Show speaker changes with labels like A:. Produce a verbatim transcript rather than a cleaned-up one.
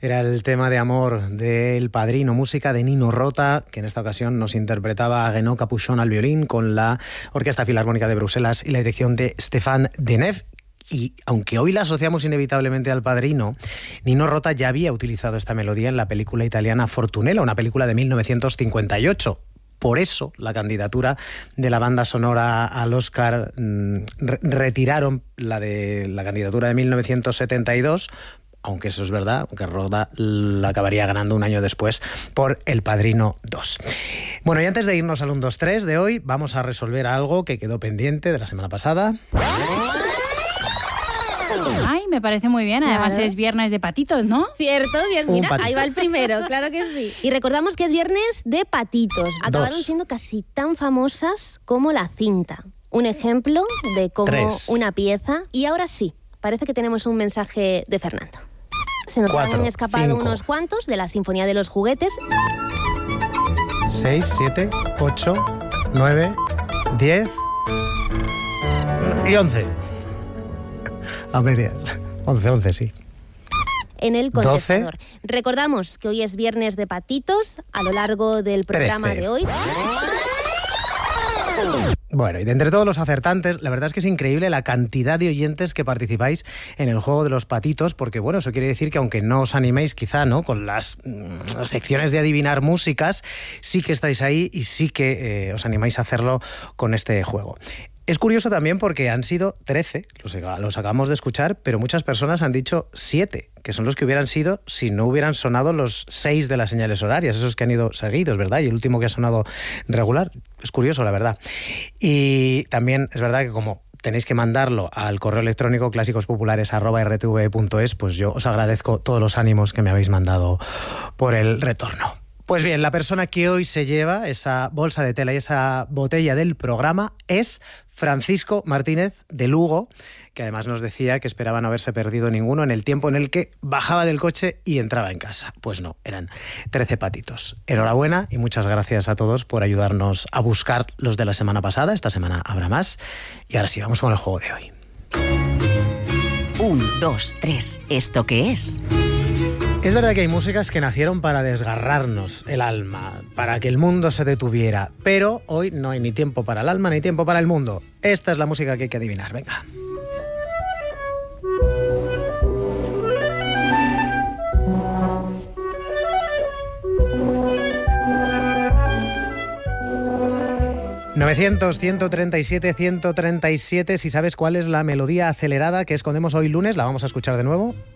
A: Era el tema de amor del Padrino, música de Nino Rota, que en esta ocasión nos interpretaba a Guénot Capuchon al violín con la Orquesta Filarmónica de Bruselas y la dirección de Stéphane Deneuve. Y aunque hoy la asociamos inevitablemente al Padrino, Nino Rota ya había utilizado esta melodía en la película italiana Fortunella, una película de mil novecientos cincuenta y ocho. Por eso la candidatura de la banda sonora al Oscar mmm, re- retiraron la de la candidatura de mil novecientos setenta y dos, aunque eso es verdad, aunque Rota la acabaría ganando un año después por El Padrino dos. Bueno, y antes de irnos al uno, dos, tres de hoy, vamos a resolver algo que quedó pendiente de la semana pasada.
B: Ay, me parece muy bien. Además
C: Claro.
B: es viernes de patitos, ¿no?
C: Cierto, bien,
A: Un
C: mira,
A: patito.
C: ahí va el primero, claro que sí. Y recordamos que es viernes de patitos. Acabaron
A: Dos.
C: siendo casi tan famosas como la cinta. Un ejemplo de cómo
A: Tres.
C: una pieza... Y ahora sí, parece que tenemos un mensaje de Fernando. Se nos
A: Cuatro,
C: han escapado
A: cinco.
C: unos cuantos de la Sinfonía de los Juguetes.
A: seis, siete, ocho, nueve, diez y once. A medias. once, once, sí.
C: En el
A: doce.
C: contestador. Recordamos que hoy es viernes de patitos a lo largo del programa
A: trece.
C: de hoy.
A: Bueno, y de entre todos los acertantes, la verdad es que es increíble la cantidad de oyentes que participáis en el juego de los patitos, porque bueno, eso quiere decir que aunque no os animéis quizá, ¿no?, con las, mm, las secciones de adivinar músicas, sí que estáis ahí y sí que eh, os animáis a hacerlo con este juego. Es curioso también porque han sido trece, los, los acabamos de escuchar, pero muchas personas han dicho siete, que son los que hubieran sido si no hubieran sonado los seis de las señales horarias, esos que han ido seguidos, ¿verdad? Y el último que ha sonado regular. Es curioso, la verdad. Y también es verdad que como tenéis que mandarlo al correo electrónico clásicospopulares arroba r t v punto es, pues yo os agradezco todos los ánimos que me habéis mandado por el retorno. Pues bien, la persona que hoy se lleva esa bolsa de tela y esa botella del programa es Francisco Martínez de Lugo, que además nos decía que esperaba no haberse perdido ninguno en el tiempo en el que bajaba del coche y entraba en casa. Pues no, eran trece patitos. Enhorabuena y muchas gracias a todos por ayudarnos a buscar los de la semana pasada. Esta semana habrá más. Y ahora sí, vamos con el juego de hoy.
D: Un, dos, tres. ¿Esto qué es?
A: Es verdad que hay músicas que nacieron para desgarrarnos el alma, para que el mundo se detuviera, pero hoy no hay ni tiempo para el alma ni tiempo para el mundo. Esta es la música que hay que adivinar, venga. novecientos, ciento treinta y siete, ciento treinta y siete, si sabes cuál es la melodía acelerada que escondemos hoy lunes, la vamos a escuchar de nuevo.